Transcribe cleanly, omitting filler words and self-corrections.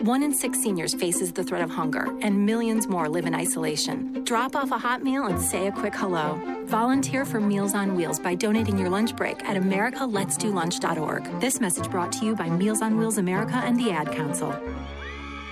1 in 6 seniors faces the threat of hunger, and millions more live in isolation. Drop off a hot meal and say a quick hello. Volunteer for Meals on Wheels by donating your lunch break at americaletsdolunch.org. This message brought to you by Meals on Wheels America and the Ad Council.